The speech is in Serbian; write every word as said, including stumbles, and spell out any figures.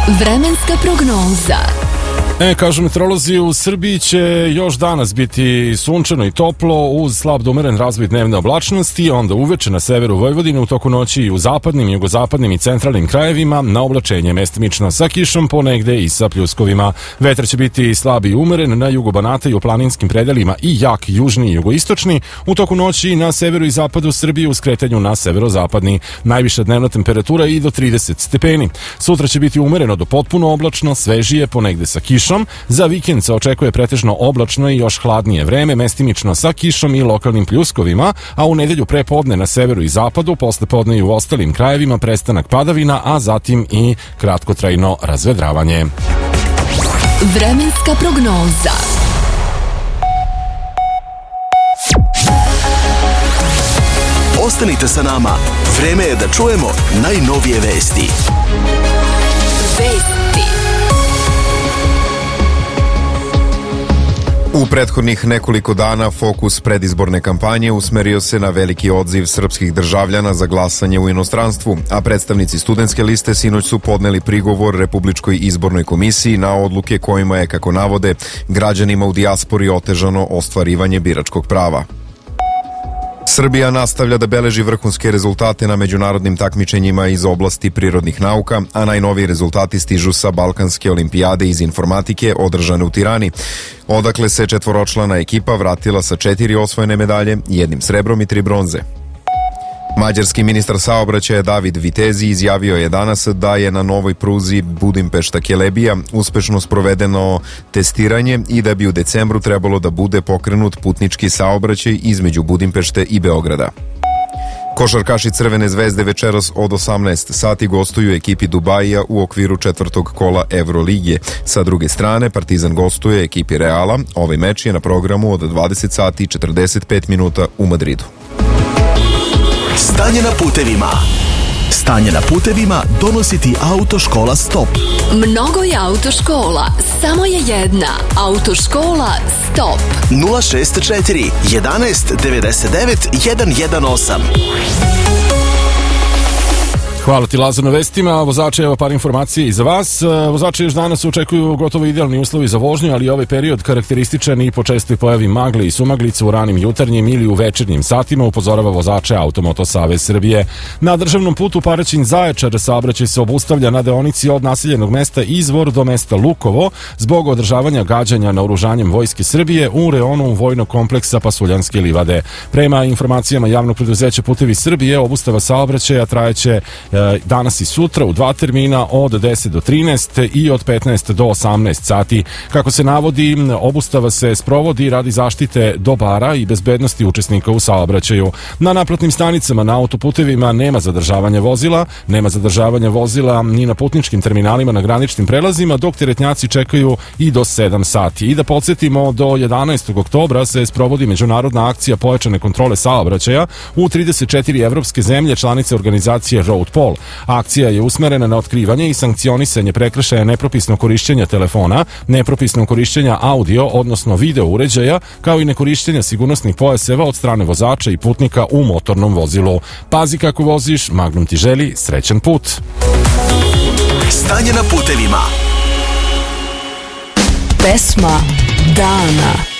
Vremenska prognoza. E, kažu meteorolozi, u Srbiji će još danas biti sunčano i toplo uz slab do umeren razvoj dnevne oblačnosti, onda uveče na severu Vojvodine, u toku noći i u zapadnim, jugozapadnim i centralnim krajevima na oblačenje mestimično sa kišom, ponegde i sa pljuskovima. Vetar će biti slab i umeren na jugu Banata i u planinskim predelima i jak južni i jugoistočni, u toku noći na severu i zapadu Srbije u skretanju na severozapadni. Najviša dnevna temperatura i do trideset stepeni. Sutra će biti umereno do potpuno oblačno, svežije, ponegde sa kišom. Za vikend se očekuje pretežno oblačno i još hladnije vreme, mestimično sa kišom i lokalnim pljuskovima, a u nedelju pre podne na severu i zapadu, posle podne i u ostalim krajevima prestanak padavina, a zatim i kratkotrajno razvedravanje. Vremenska prognoza. Ostanite sa nama, vreme je da čujemo najnovije vesti. Vesti. U prethodnih nekoliko dana fokus predizborne kampanje usmerio se na veliki odziv srpskih državljana za glasanje u inostranstvu, a predstavnici studentske liste sinoć su podneli prigovor Republičkoj izbornoj komisiji na odluke kojima je, kako navode, građanima u dijaspori otežano ostvarivanje biračkog prava. Srbija nastavlja da beleži vrhunske rezultate na međunarodnim takmičenjima iz oblasti prirodnih nauka, a najnoviji rezultati stižu sa Balkanske olimpijade iz informatike održane u Tirani, odakle se četvoročlana ekipa vratila sa četiri osvojene medalje, jednim srebrom i tri bronze. Mađarski ministar saobraćaja David Vitezi izjavio je danas da je na novoj pruzi Budimpešta-Kelebija uspešno sprovedeno testiranje i da bi u decembru trebalo da bude pokrenut putnički saobraćaj između Budimpešte i Beograda. Košarkaši Crvene zvezde večeras od osamnaest sati gostuju ekipi Dubajija u okviru četvrtog kola Evrolige. Sa druge strane, Partizan gostuje ekipi Reala. Ovaj meč je na programu od dvadeset sati i četrdeset pet minuta u Madridu. Stanje na putevima. Stanje na putevima donosi ti Autoškola Stop. Mnogo je autoškola, samo je jedna. Autoškola Stop. nula šest četiri jedanaest devedeset devet sedamsto osam. Hvala ti, Lazo, na vestima. Vozače, evo par informacije i za vas. Vozače još danas očekuju gotovo idealni uslovi za vožnju, ali ovaj period karakterističan i po čestoj pojavi magle i sumaglice u ranim jutarnjim ili u večernjim satima, upozorava vozače Automoto Savez Srbije. Na državnom putu Paraćin-Zaječar saobraćaj se obustavlja na deonici od naseljenog mesta Izvor do mesta Lukovo zbog održavanja gađanja naoružanjem Vojske Srbije u reonu vojnog kompleksa Pasuljanske livade. Prema informacijama javnog preduzeća Putevi Srbije, obustava saobraćaja trajeće danas i sutra u dva termina od deset do trinaest i od petnaest do osamnaest sati. Kako se navodi, obustava se sprovodi radi zaštite dobara i bezbednosti učesnika u saobraćaju. Na naplatnim stanicama na autoputevima nema zadržavanja vozila, nema zadržavanja vozila ni na putničkim terminalima na graničnim prelazima, dok teretnjaci čekaju i do sedam sati. I da podsjetimo, do jedanaestog oktobra se sprovodi međunarodna akcija pojačane kontrole saobraćaja u trideset četiri evropske zemlje članice organizacije Road Pol. Akcija je usmerena na otkrivanje i sankcionisanje prekršaja nepropisnog korišćenja telefona, nepropisnog korišćenja audio, odnosno video uređaja, kao i nekorišćenja sigurnosnih pojaseva od strane vozača i putnika u motornom vozilu. Pazi kako voziš, Magnum ti želi srećan put. Stanje na putevima. Pesma dana.